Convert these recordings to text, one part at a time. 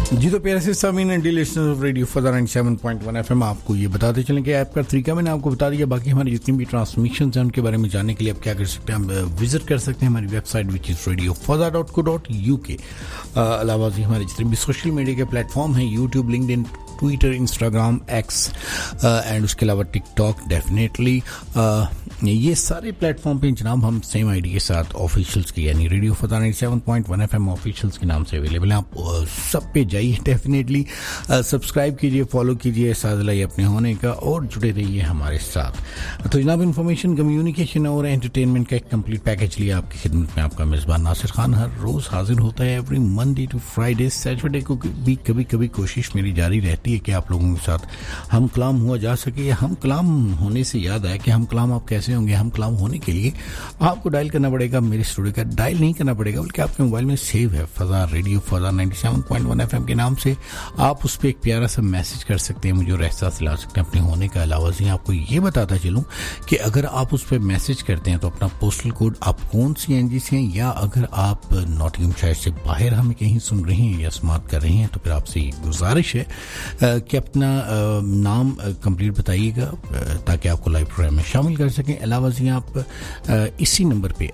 जी तो प्यारे से सामीन and listeners of radio फजा 97.1 FM, आपको ये बताते चलें कि ऐप का तरीका मैंने आपको बता दिया। बाकी हमारी जितनी भी ट्रांसमिशन हैं उनके बारे में जानने के लिए आप क्या कर सकते हैं, हम विजिट कर सकते हैं हमारी वेबसाइट विच इज़ radiofza.co.uk। अलावा हमारे जितने भी सोशल मीडिया के प्लेटफॉर्म हैं, YouTube, LinkedIn, Twitter, Instagram, x and उसके अलावा टिकटॉक डेफिनेटली, ये सारे प्लेटफॉर्म पे जनाब हम सेम आईडी के साथ ऑफिशियल्स की यानी रेडियो फजा 97.1 एफएम ऑफिशियल्स के नाम से अवेलेबल हैं। आप सब पे जाइए, डेफिनेटली सब्सक्राइब कीजिए, फॉलो कीजिए, साथ लाइए अपने होने का और जुड़े रहिए हमारे साथ। तो जनाब इंफॉर्मेशन, कम्युनिकेशन और एंटरटेनमेंट का एक कंप्लीट पैकेज लिया आपकी खिदमत में आपका मेज़बान नासिर खान हर रोज़ हाजिर होता है। Every Monday to Friday, Saturday को भी कभी कभी कोशिश मेरी जारी रहती है कि आप लोगों के साथ हम कलाम हुआ जा सके। या हम कलाम होने से याद आया कि हम कलाम आप कैसे होंगे। हम कलाम होने के लिए आपको डायल करना पड़ेगा, मेरे स्टूडियो का डायल नहीं करना पड़ेगा बल्कि आपके मोबाइल में सेव है फजा, रेडियो फजा 97.1 एफएम के नाम से। आप उस पर एक प्यारा सा मैसेज कर सकते हैं, मुझे एहसास दिला सकते हैं अपने होने का। अलावा से आपको ये बताता चलूं कि अगर आप उस पर मैसेज करते हैं तो अपना पोस्टल कोड, आप कौन सी एनजी से हैं, या अगर आप नॉटिंघमशायर से बाहर हमें कहीं सुन रहे हैं या समात कर रहे हैं तो फिर आपसे गुजारिश है कि अपना नाम कंप्लीट बताइएगा ताकि आपको लाइव प्रोग्राम में शामिल कर सकें। अलावा से आप इसी नंबर पे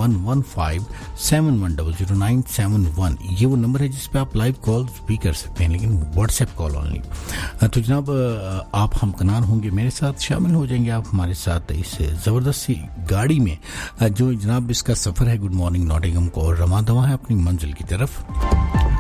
011571000971 ये वो नंबर है जिस पे आप लाइव कॉल्स भी कर सकते हैं, लेकिन व्हाट्सएप कॉल ओनली। तो जनाब आप हमकनार होंगे, मेरे साथ शामिल हो जाएंगे आप हमारे साथ इस ज़बरदस्त सी गाड़ी में जो जनाब इसका सफ़र है गुड मॉर्निंग नॉटिंघम को और रमा दवा है अपनी मंजिल की तरफ।